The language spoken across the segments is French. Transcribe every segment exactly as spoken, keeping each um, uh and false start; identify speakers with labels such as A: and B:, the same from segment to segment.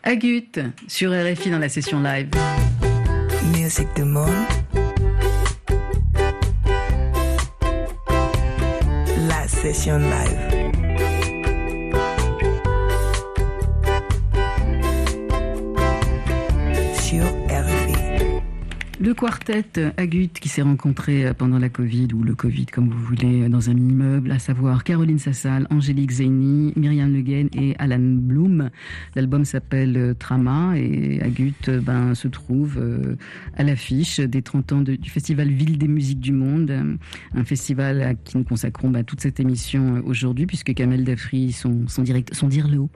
A: Agut sur R F I dans la session live.
B: Musique du monde. La session live. Sur R F I.
A: Le quartet Agut qui s'est rencontré pendant la Covid, ou le Covid comme vous voulez, dans un immeuble, à savoir Caroline Sassal, Angélique Zeyni, Myriam Le Guen et Alan Bloom. L'album s'appelle Trama et Agut ben, se trouve euh, à l'affiche des trente ans de, du festival Ville des musiques du monde, un festival à qui nous consacrons ben, toute cette émission aujourd'hui, puisque Kamel Dafri, son, son, direct, son dirlo,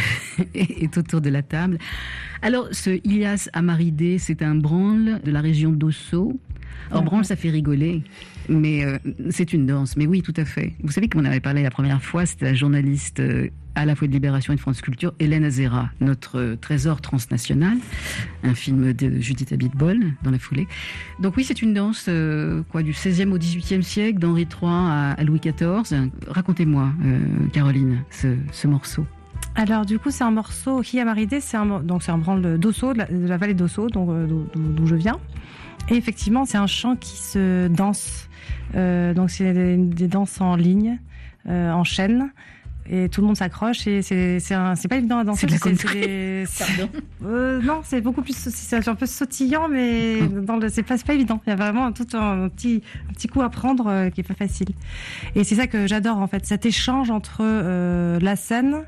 A: est autour de la table. Alors, ce Ilias Amaridé, c'est un branle de la région d'Osso. Alors, branle, ça fait rigoler, mais euh, c'est une danse. Mais oui, tout à fait. Vous savez qu'on avait parlé la première fois, c'était la journaliste euh, à la fois de Libération et de France Culture, Hélène Azera, notre euh, trésor transnational, un film de Judith Abitbol, dans la foulée. Donc oui, c'est une danse euh, quoi, du seizième au dix-huitième siècle, d'Henri trois à, à Louis quatorze. Racontez-moi, euh, Caroline, ce, ce morceau.
C: Alors du coup c'est un morceau Hi Amaridé, c'est un donc c'est un branle d'Osso, de la, de la vallée d'Osso, donc euh, d'où, d'où je viens. Et effectivement c'est un chant qui se danse, euh, donc c'est des, des danses en ligne, euh, en chaîne. Et tout le monde s'accroche et c'est c'est un, c'est pas évident à danser.
A: C'est de la
C: c'est, c'est, c'est Pardon. Euh, non, c'est beaucoup plus c'est un peu sautillant, mais dans le, c'est pas c'est pas évident. Il y a vraiment tout un petit un petit coup à prendre euh, qui est pas facile. Et c'est ça que j'adore en fait, cet échange entre euh, la scène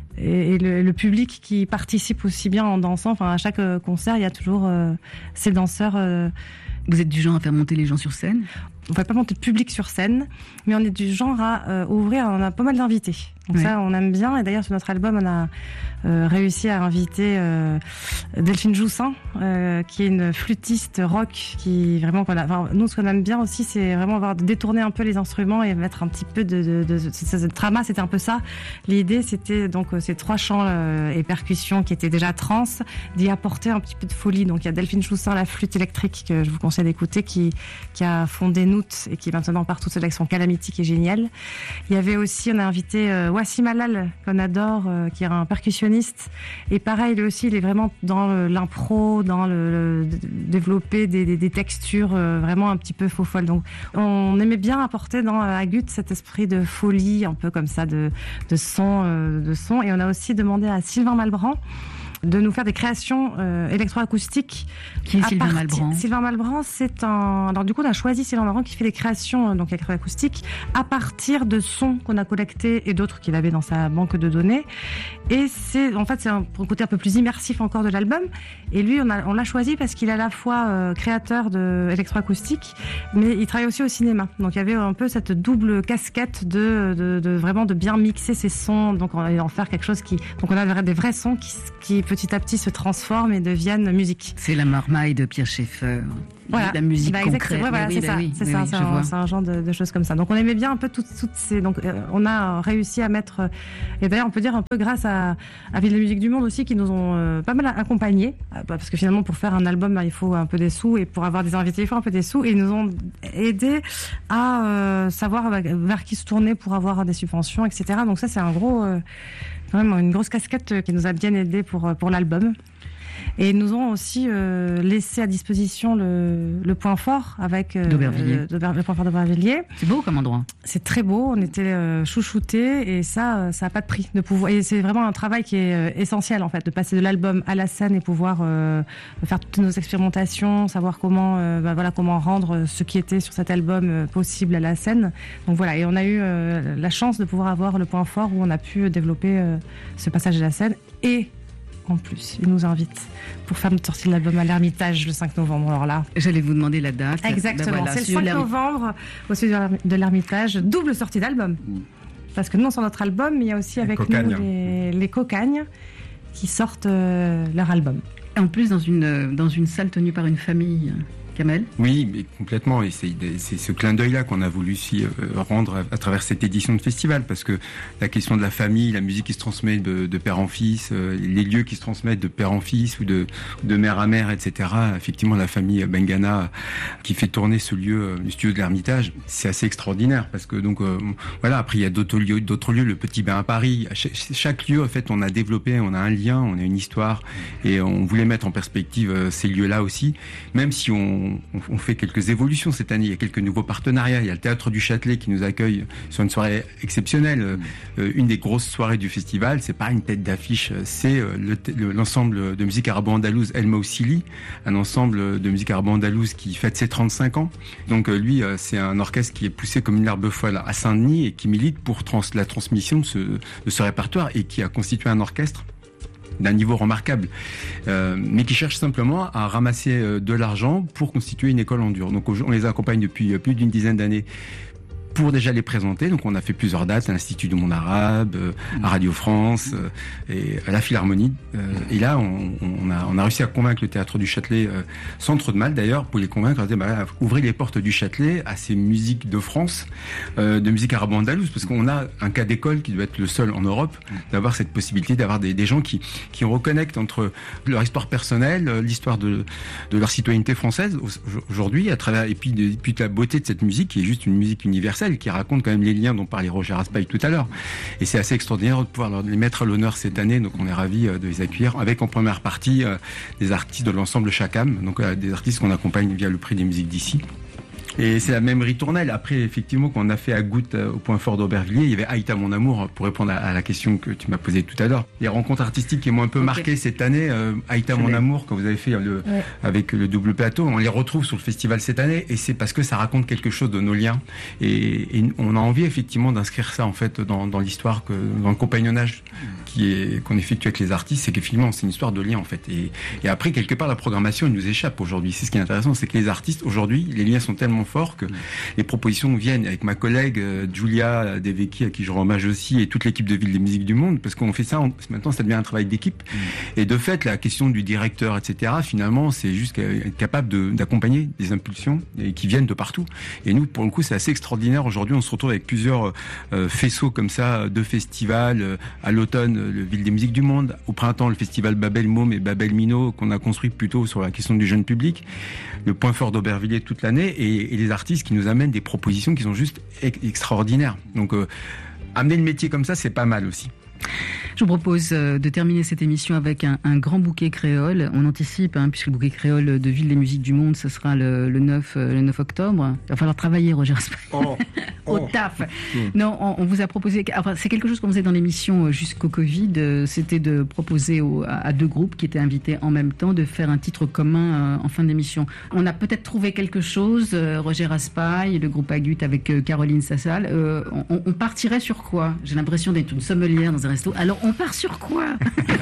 C: et le, le public qui participe aussi bien en dansant. Enfin, à chaque concert, il y a toujours euh, ces danseurs. Euh...
A: Vous êtes du genre à faire monter les gens sur scène ?
C: On ne fait pas monter le public sur scène, mais on est du genre à euh, ouvrir. On a pas mal d'invités. Donc oui. Ça, on aime bien. Et d'ailleurs, sur notre album, on a euh, réussi à inviter euh, Delphine Joussin, euh, qui est une flûtiste rock, qui vraiment. Voilà, enfin, nous, ce qu'on aime bien aussi, c'est vraiment avoir détourner un peu les instruments et mettre un petit peu de. de, de, de, de, de trama, c'était un peu ça. L'idée, c'était donc ces trois chants euh, et percussions qui étaient déjà trans, d'y apporter un petit peu de folie. Donc il y a Delphine Joussin, la flûte électrique que je vous conseille d'écouter, qui qui a fondé Noot et qui maintenant part toute seule avec son Calamity qui est génial. Il y avait aussi, on a invité euh, Wassim Halal, qu'on adore, euh, qui est un percussionniste. Et pareil, lui aussi, il est vraiment dans le, l'impro, dans le, le développer des, des, des textures euh, vraiment un petit peu faux folles. Donc, on aimait bien apporter dans euh, Agut cet esprit de folie, un peu comme ça, de, de son, euh, de son. Et on a aussi demandé à Sylvain Malbran de nous faire des créations euh, électroacoustiques.
A: Qui est Sylvain
C: partir...
A: Malbran
C: Sylvain Malbran, c'est un... Alors du coup, on a choisi Sylvain Malbran qui fait des créations euh, donc électroacoustiques à partir de sons qu'on a collectés et d'autres qu'il avait dans sa banque de données. Et c'est, en fait, c'est un, pour un côté un peu plus immersif encore de l'album. Et lui, on, a, on l'a choisi parce qu'il est à la fois euh, créateur de électroacoustique, mais il travaille aussi au cinéma. Donc il y avait un peu cette double casquette de, de, de vraiment de bien mixer ses sons, donc en, en faire quelque chose qui... Donc on a des vrais sons qui... qui petit à petit se transforment et deviennent musique.
A: C'est la marmaille de Pierre Schaeffer.
C: Voilà.
A: La musique
C: bah,
A: concrète.
C: Ouais, voilà,
A: oui,
C: c'est,
A: bah,
C: ça,
A: oui,
C: c'est
A: oui,
C: ça.
A: Oui,
C: c'est,
A: un,
C: c'est un genre de, de choses comme ça. Donc on aimait bien un peu toutes, toutes ces. Donc euh, on a réussi à mettre. Et d'ailleurs on peut dire un peu grâce à, à Ville des musiques du monde aussi qui nous ont euh, pas mal accompagnés. Parce que finalement pour faire un album bah, il faut un peu des sous et pour avoir des invités il faut un peu des sous. Et ils nous ont aidés à euh, savoir vers qui se tourner pour avoir des subventions, et cetera. Donc ça c'est un gros. Euh, quand même une grosse casquette qui nous a bien aidés pour, pour l'album. Et ils nous ont aussi euh, laissé à disposition le, le point fort avec euh,
A: d'Aubervilliers.
C: Le, le point fort d'Aubervilliers.
A: C'est beau comme endroit.
C: C'est très beau. On était euh, chouchoutés et ça, euh, ça a pas de prix de pouvoir. Et c'est vraiment un travail qui est euh, essentiel en fait, de passer de l'album à la scène et pouvoir euh, faire toutes nos expérimentations, savoir comment, euh, bah, voilà, comment rendre ce qui était sur cet album euh, possible à la scène. Donc voilà. Et on a eu euh, la chance de pouvoir avoir le point fort où on a pu développer euh, ce passage à la scène et en plus, ils nous invitent pour faire notre sortie de l'album à l'Ermitage le cinq novembre. Alors là,
A: j'allais vous demander la date.
C: Exactement, ben voilà, c'est le cinq novembre au studio de l'Ermitage, double sortie d'album. Mmh. Parce que non, sur notre album, il y a aussi avec les nous les, les Cocagnes qui sortent euh, leur album.
A: Et en plus, dans une, dans une salle tenue par une famille. Kamel ?
D: Oui, mais complètement. Et c'est, c'est ce clin d'œil-là qu'on a voulu aussi euh, rendre à, à travers cette édition de festival, parce que la question de la famille, la musique qui se transmet de, de père en fils, euh, les lieux qui se transmettent de père en fils ou de, de mère à mère, et cetera. Effectivement, la famille Bengana qui fait tourner ce lieu, euh, le studio de l'Ermitage, c'est assez extraordinaire, parce que donc euh, voilà. Après, il y a d'autres lieux, d'autres lieux, le Petit Bain à Paris. Ch- chaque lieu, en fait, on a développé, on a un lien, on a une histoire, et on voulait mettre en perspective euh, ces lieux-là aussi, même si on On fait quelques évolutions cette année. Il y a quelques nouveaux partenariats. Il y a le Théâtre du Châtelet qui nous accueille sur une soirée exceptionnelle. Euh, une des grosses soirées du festival. C'est pas une tête d'affiche. C'est le, le, l'ensemble de musique arabo-andalouse El Moussili, un ensemble de musique arabo-andalouse qui fête ses trente-cinq ans. Donc lui, c'est un orchestre qui est poussé comme une herbe folle à Saint-Denis et qui milite pour trans, la transmission de ce, de ce répertoire et qui a constitué un orchestre d'un niveau remarquable, euh, mais qui cherche simplement à ramasser euh, de l'argent pour constituer une école en dur. Donc on les accompagne depuis euh, plus d'une dizaine d'années pour déjà les présenter. Donc on a fait plusieurs dates à l'Institut du Monde Arabe, euh, à Radio France euh, et à la Philharmonie. Euh, et là, on, on, a, on a réussi à convaincre le Théâtre du Châtelet, euh, sans trop de mal d'ailleurs, pour les convaincre, à dire, bah, ouvrez les portes du Châtelet à ces musiques de France, euh, de musique arabo-andalouse, parce qu'on a un cas d'école qui doit être le seul en Europe, d'avoir cette possibilité d'avoir des, des gens qui, qui reconnectent entre leur histoire personnelle, l'histoire de, de leur citoyenneté française aujourd'hui, à travers, et puis, de, et puis de la beauté de cette musique qui est juste une musique universelle, qui raconte quand même les liens dont parlait Roger Raspail tout à l'heure. Et c'est assez extraordinaire de pouvoir les mettre à l'honneur cette année. Donc on est ravis de les accueillir avec en première partie euh, des artistes de l'ensemble Chakam, donc euh, des artistes qu'on accompagne via le prix des musiques d'ici. Et c'est la même ritournelle. Après, effectivement, quand on a fait à Goutte au Point Fort d'Aubervilliers, il y avait Aïta Mon Amour, pour répondre à la question que tu m'as posée tout à l'heure. Les rencontres artistiques qui m'ont un peu okay. marqué cette année, euh, Aïta Mon Amour, que vous avez fait le, ouais. avec le double plateau, on les retrouve sur le festival cette année, et c'est parce que ça raconte quelque chose de nos liens. Et, et on a envie, effectivement, d'inscrire ça, en fait, dans, dans l'histoire, que, dans le compagnonnage qui est, qu'on effectue avec les artistes, c'est qu'effectivement, c'est une histoire de lien, en fait. Et, et après, quelque part, la programmation, elle nous échappe aujourd'hui. C'est ce qui est intéressant, c'est que les artistes, aujourd'hui, les liens sont tellement fort que les propositions viennent avec ma collègue euh, Julia Devecchi, à qui je rends hommage aussi, et toute l'équipe de Ville des Musiques du Monde, parce qu'on fait ça, on, maintenant ça devient un travail d'équipe. Mmh. Et de fait, la question du directeur, et cetera, finalement, c'est juste être capable de, d'accompagner des impulsions et, qui viennent de partout. Et nous, pour le coup, c'est assez extraordinaire. Aujourd'hui, on se retrouve avec plusieurs euh, faisceaux comme ça, de festivals. Euh, à l'automne, le Ville des Musiques du Monde. Au printemps, le festival Babel Môme et Babel Minot, qu'on a construit plutôt sur la question du jeune public. Le Point Fort d'Aubervilliers toute l'année, et, et les artistes qui nous amènent des propositions qui sont juste extraordinaires. Donc, euh, amener le métier comme ça, c'est pas mal aussi.
A: Je vous propose de terminer cette émission avec un, un grand bouquet créole. On anticipe, hein, puisque le bouquet créole de Ville des Musiques du Monde, ce sera le, le, neuf, le neuf octobre. Il va falloir travailler, Roger Raspail. Oh, oh. Au taf. Mmh. Non, on, on vous a proposé... Enfin, c'est quelque chose qu'on faisait dans l'émission jusqu'au Covid. C'était de proposer au, à, à deux groupes qui étaient invités en même temps de faire un titre commun euh, en fin d'émission. On a peut-être trouvé quelque chose, euh, Roger Raspail, le groupe Agut avec euh, Caroline Sassal. Euh, on, on partirait sur quoi ? J'ai l'impression d'être une sommelière dans un resto. Alors, on part sur quoi?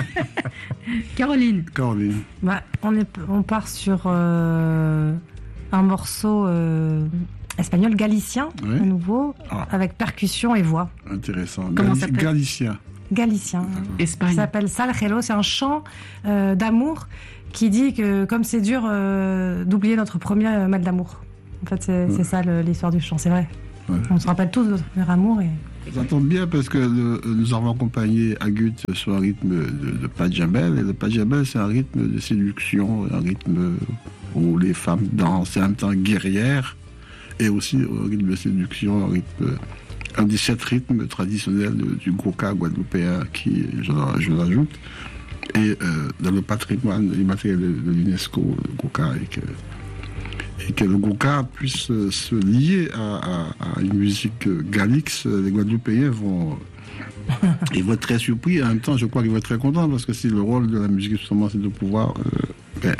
A: Caroline.
E: Caroline.
C: Bah, on, est, on part sur euh, un morceau euh, espagnol galicien, oui. à nouveau, ah. avec percussion et voix.
E: Intéressant.
C: Comment
E: Gali-
C: ça s'appelle?
E: Galicien.
C: Galicien.
A: Espagne.
C: Ça s'appelle Salgelo. C'est un chant euh, d'amour qui dit que comme c'est dur euh, d'oublier notre premier mal d'amour. En fait, c'est, ouais. c'est ça le, l'histoire du chant, c'est vrai. Ouais. On se rappelle tous de notre premier amour et...
E: Ça tombe bien parce que le, nous avons accompagné Agut sur un rythme de, de Pajabel. Et le Pajabel, c'est un rythme de séduction, un rythme où les femmes dansent, en même temps guerrières, et aussi un rythme de séduction, un rythme, un des sept rythmes traditionnels du Goka guadeloupéen qui, je, je l'ajoute, et euh, dans le patrimoine immatériel de, de l'UNESCO, le Goka, et que et que le Goka puisse se lier à, à, à une musique galix. Les Guadeloupéens vont, ils vont être très surpris. Et en même temps, je crois qu'ils vont être très contents parce que c'est le rôle de la musique, justement, c'est de pouvoir euh, ben,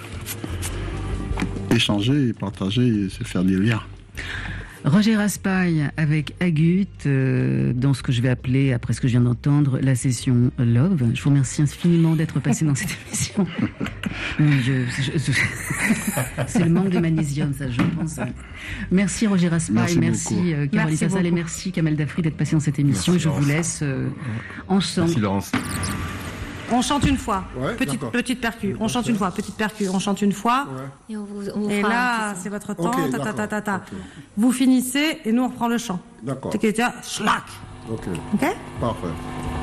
E: échanger et partager et se faire des liens.
A: Roger Raspail avec Agut, euh, dans ce que je vais appeler, après ce que je viens d'entendre, la session Love. Je vous remercie infiniment d'être passé dans cette émission. je, je, je, c'est le manque de magnésium, ça, je pense. Merci Roger Raspail, merci, merci euh, Caroline Sassal et merci Kamel Dafri d'être passé dans cette émission. Merci, et je Laurence. Vous laisse euh, ensemble.
D: Merci Laurence.
C: On chante une fois.
E: Ouais,
C: petite,
E: d'accord.
C: petite percu. On chante une fois. Petite percu. On chante une fois.
E: Ouais.
F: Et, on vous, on vous
C: Et
F: fera un
C: là,
F: petit
C: c'est
F: son.
C: votre temps.
E: Ok,
C: ta, ta, ta, ta, ta.
E: d'accord. Ok.
C: Vous finissez et nous on reprend le chant.
E: D'accord.
C: C'est que tu as schlack.
E: Ok.
C: Ok?
E: Parfait.